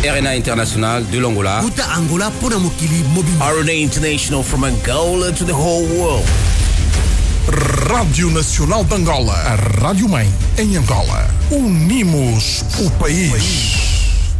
RNA International de l'Angola. Uta Angola pona mokili mobile. RNA International from Angola to the whole world. Rádio Nacional de Angola, a rádio mãe em Angola. Unimos o país.